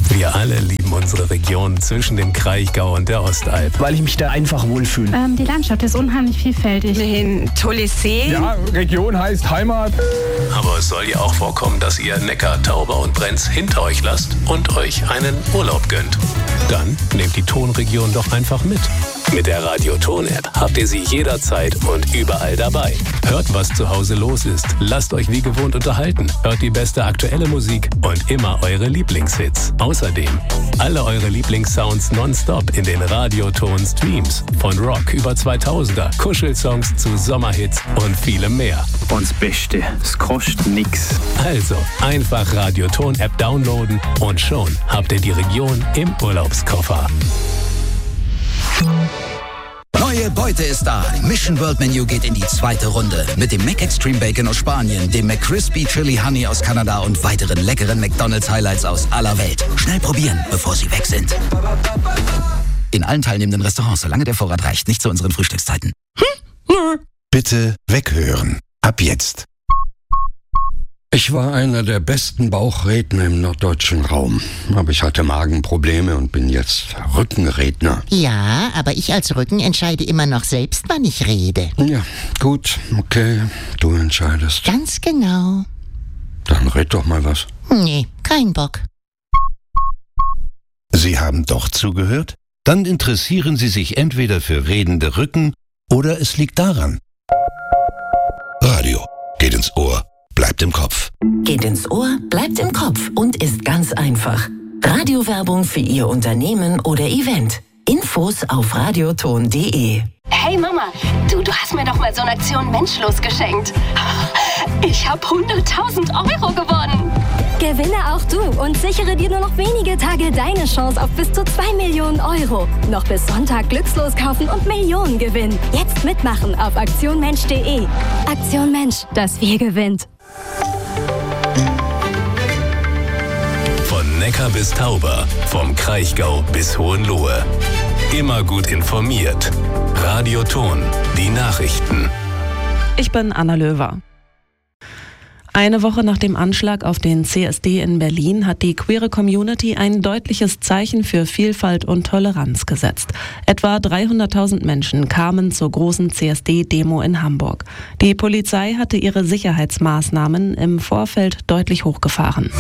Wir alle lieben unsere Region zwischen dem Kraichgau und der Ostalb. Weil ich mich da einfach wohlfühle. Die Landschaft ist unheimlich vielfältig. Ein tolles See. Ja, Region heißt Heimat. Aber es soll ja auch vorkommen, dass ihr Neckar, Tauber und Brenz hinter euch lasst und euch einen Urlaub gönnt. Dann nehmt die Tonregion doch einfach mit. Mit der Radio-Ton-App habt ihr sie jederzeit und überall dabei. Hört, was zu Hause los ist. Lasst euch wie gewohnt unterhalten. Hört die beste aktuelle Musik und immer eure Lieblingshits. Außerdem alle eure Lieblingssounds nonstop in den Radio-Ton-Streams. Von Rock über 2000er, Kuschelsongs zu Sommerhits und vielem mehr. Und das Beste, es kostet nix. Also einfach Radio-Ton-App downloaden und schon habt ihr die Region im Urlaubskoffer. Neue Beute ist da. Mission World Menu geht in die zweite Runde. Mit dem Mac Extreme Bacon aus Spanien, dem McCrispy Chili Honey aus Kanada und weiteren leckeren McDonald's Highlights aus aller Welt. Schnell probieren, bevor sie weg sind. In allen teilnehmenden Restaurants, solange der Vorrat reicht. Nicht zu unseren Frühstückszeiten. Bitte weghören. Ab jetzt. Ich war einer der besten Bauchredner im norddeutschen Raum. Aber ich hatte Magenprobleme und bin jetzt Rückenredner. Ja, aber ich als Rücken entscheide immer noch selbst, wann ich rede. Ja, gut, okay, du entscheidest. Ganz genau. Dann red doch mal was. Nee, kein Bock. Sie haben doch zugehört? Dann interessieren Sie sich entweder für redende Rücken oder es liegt daran. Radio geht ins Ohr, bleibt im Kopf. Geht ins Ohr, bleibt im Kopf und ist ganz einfach. Radiowerbung für Ihr Unternehmen oder Event. Infos auf radioton.de. Hey Mama, du hast mir doch mal so eine Aktion Menschlos geschenkt. Ich habe 100.000 Euro gewonnen. Gewinne auch du und sichere dir nur noch wenige Tage deine Chance auf bis zu 2 Millionen Euro. Noch bis Sonntag glückslos kaufen und Millionen gewinnen. Jetzt mitmachen auf aktionmensch.de. Aktion Mensch, das Wir gewinnt. Von Neckar bis Tauber, vom Kraichgau bis Hohenlohe. Immer gut informiert. Radio Ton, die Nachrichten. Ich bin Anna Löwer. Eine Woche nach dem Anschlag auf den CSD in Berlin hat die queere Community ein deutliches Zeichen für Vielfalt und Toleranz gesetzt. Etwa 300.000 Menschen kamen zur großen CSD-Demo in Hamburg. Die Polizei hatte ihre Sicherheitsmaßnahmen im Vorfeld deutlich hochgefahren.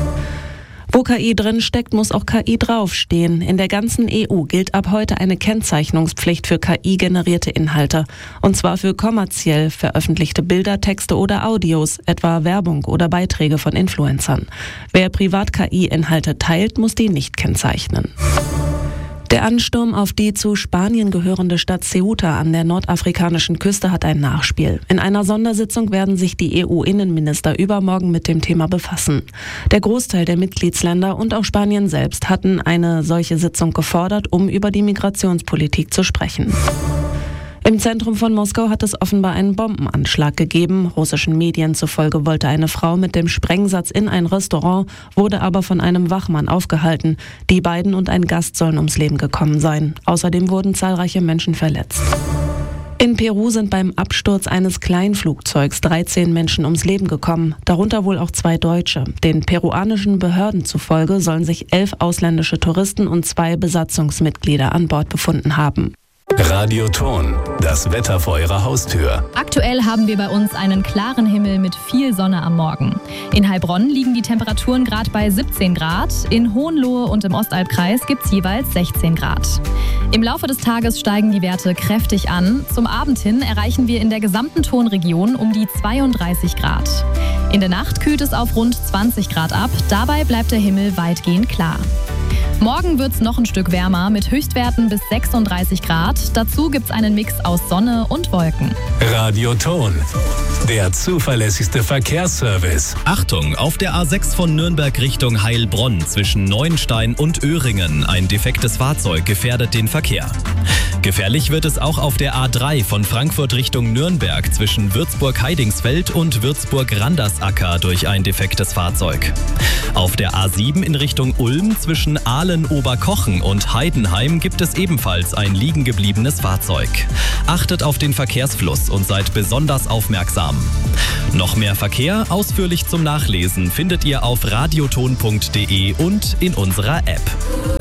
Wo KI drin steckt, muss auch KI draufstehen. In der ganzen EU gilt ab heute eine Kennzeichnungspflicht für KI-generierte Inhalte. Und zwar für kommerziell veröffentlichte Bilder, Texte oder Audios, etwa Werbung oder Beiträge von Influencern. Wer privat KI-Inhalte teilt, muss die nicht kennzeichnen. Der Ansturm auf die zu Spanien gehörende Stadt Ceuta an der nordafrikanischen Küste hat ein Nachspiel. In einer Sondersitzung werden sich die EU-Innenminister übermorgen mit dem Thema befassen. Der Großteil der Mitgliedsländer und auch Spanien selbst hatten eine solche Sitzung gefordert, um über die Migrationspolitik zu sprechen. Im Zentrum von Moskau hat es offenbar einen Bombenanschlag gegeben. Russischen Medien zufolge wollte eine Frau mit dem Sprengsatz in ein Restaurant, wurde aber von einem Wachmann aufgehalten. Die beiden und ein Gast sollen ums Leben gekommen sein. Außerdem wurden zahlreiche Menschen verletzt. In Peru sind beim Absturz eines Kleinflugzeugs 13 Menschen ums Leben gekommen, darunter wohl auch 2 Deutsche. Den peruanischen Behörden zufolge sollen sich 11 ausländische Touristen und 2 Besatzungsmitglieder an Bord befunden haben. Radio Ton, das Wetter vor Ihrer Haustür. Aktuell haben wir bei uns einen klaren Himmel mit viel Sonne am Morgen. In Heilbronn liegen die Temperaturen gerade bei 17 Grad. In Hohenlohe und im Ostalbkreis gibt es jeweils 16 Grad. Im Laufe des Tages steigen die Werte kräftig an. Zum Abend hin erreichen wir in der gesamten Tonregion um die 32 Grad. In der Nacht kühlt es auf rund 20 Grad ab. Dabei bleibt der Himmel weitgehend klar. Morgen wird es noch ein Stück wärmer mit Höchstwerten bis 36 Grad. Dazu gibt es einen Mix aus Sonne und Wolken. Radio Ton, der zuverlässigste Verkehrsservice. Achtung, auf der A6 von Nürnberg Richtung Heilbronn zwischen Neuenstein und Öhringen. Ein defektes Fahrzeug gefährdet den Verkehr. Gefährlich wird es auch auf der A3 von Frankfurt Richtung Nürnberg zwischen Würzburg-Heidingsfeld und Würzburg-Randersacker durch ein defektes Fahrzeug. Auf der A7 in Richtung Ulm zwischen Aalen-Oberkochen und Heidenheim gibt es ebenfalls ein liegen gebliebenes Fahrzeug. Achtet auf den Verkehrsfluss und seid besonders aufmerksam. Noch mehr Verkehr ausführlich zum Nachlesen findet ihr auf radioton.de und in unserer App.